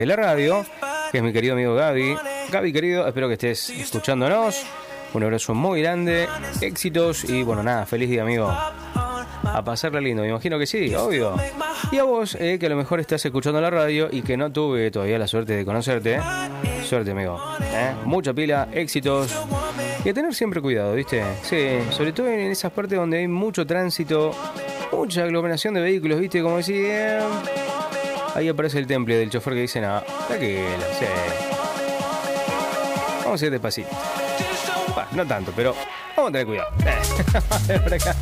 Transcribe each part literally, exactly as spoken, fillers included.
de la radio, que es mi querido amigo Gaby. Gaby, querido, espero que estés escuchándonos. Un abrazo muy grande, éxitos y bueno, nada, feliz día, amigo. A pasarla lindo, me imagino que sí, obvio. Y a vos, eh, que a lo mejor estás escuchando la radio y que no tuve todavía la suerte de conocerte. Suerte, amigo. ¿Eh? Mucha pila, éxitos. Y a tener siempre cuidado, ¿viste? Sí, sobre todo en esas partes donde hay mucho tránsito, mucha aglomeración de vehículos, ¿viste? Como decir, eh, ahí aparece el temple del chofer que dice, no, tranquilo, sí. Vamos a ir despacito. Bueno, no tanto, pero vamos a tener cuidado. Por acá.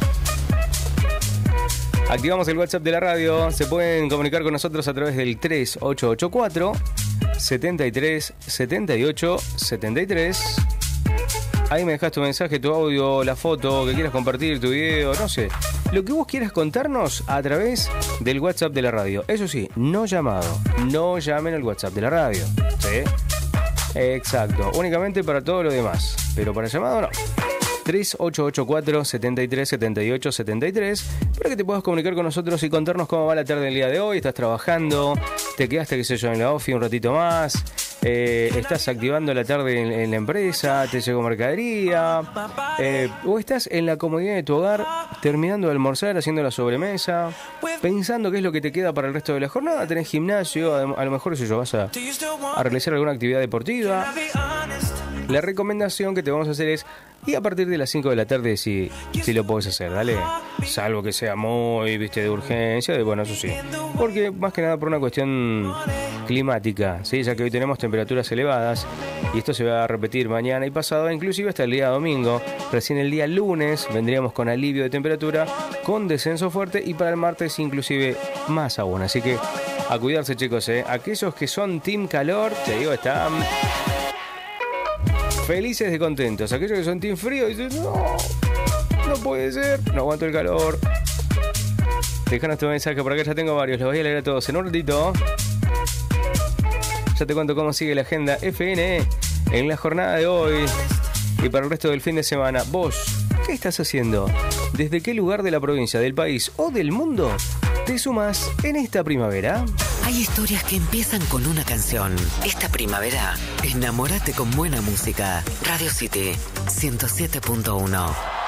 Activamos el WhatsApp de la radio. Se pueden comunicar con nosotros a través del tres ocho ocho cuatro, setenta y tres, setenta y ocho, setenta y tres. Ahí me dejas tu mensaje, tu audio, la foto que quieras compartir, tu video, no sé. Lo que vos quieras contarnos a través del WhatsApp de la radio. Eso sí, no llamado. No llamen al WhatsApp de la radio. ¿Sí? Exacto. Únicamente para todo lo demás. Pero para llamado no. tres ocho ocho cuatro, setenta y tres, setenta y ocho, setenta y tres para que te puedas comunicar con nosotros y contarnos cómo va la tarde del día de hoy. ¿Estás trabajando? ¿Te quedaste, qué sé yo, en la ofi un ratito más? Eh, ¿Estás activando la tarde en, en la empresa? ¿Te llegó mercadería? Eh, ¿O estás en la comodidad de tu hogar terminando de almorzar, haciendo la sobremesa, pensando qué es lo que te queda para el resto de la jornada? ¿Tenés gimnasio? A, a lo mejor si yo vas a, a realizar alguna actividad deportiva. La recomendación que te vamos a hacer es, y a partir de las cinco de la tarde si, si lo podés hacer, dale. Salvo que sea muy, viste, de urgencia, de bueno, eso sí. Porque más que nada por una cuestión climática, ¿sí? Ya que hoy tenemos temperaturas elevadas y esto se va a repetir mañana y pasado, inclusive hasta el día domingo. Recién el día lunes vendríamos con alivio de temperatura, con descenso fuerte y para el martes inclusive más aún. Así que a cuidarse, chicos, ¿eh? Aquellos que son team calor, te digo, están felices de contentos. Aquellos que son team frío dicen, no, no puede ser, no aguanto el calor. Dejanos tu mensaje por acá, ya tengo varios, los voy a leer a todos en un ratito. Ya te cuento cómo sigue la agenda F N E en la jornada de hoy y para el resto del fin de semana. Vos, ¿qué estás haciendo? ¿Desde qué lugar de la provincia, del país o del mundo te sumas en esta primavera? Hay historias que empiezan con una canción. Esta primavera, enamórate con buena música. Radio City ciento siete punto uno.